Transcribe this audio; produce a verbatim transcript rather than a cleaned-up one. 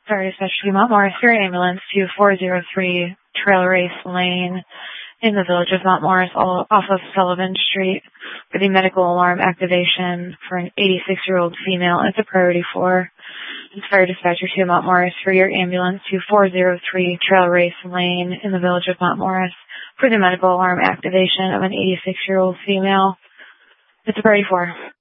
Fire Dispatch to Mount Morris, your ambulance to four oh three Trail Race Lane in the village of Mount Morris all off of Sullivan Street for the medical alarm activation for an eighty-six-year-old female. It's a priority four. Fire Dispatcher to Mount Morris for your ambulance to four oh three Trail Race Lane in the village of Mount Morris for the medical alarm activation of an eighty-six-year-old female. It's a priority four.